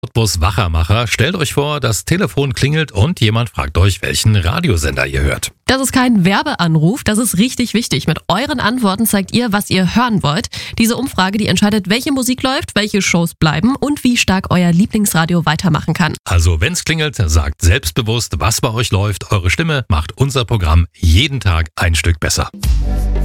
Cottbus Wachermacher. Stellt euch vor, das Telefon klingelt und jemand fragt euch, welchen Radiosender ihr hört. Das ist kein Werbeanruf, das ist richtig wichtig. Mit euren Antworten zeigt ihr, was ihr hören wollt. Diese Umfrage, die entscheidet, welche Musik läuft, welche Shows bleiben und wie stark euer Lieblingsradio weitermachen kann. Also wenn's klingelt, sagt selbstbewusst, was bei euch läuft. Eure Stimme macht unser Programm jeden Tag ein Stück besser.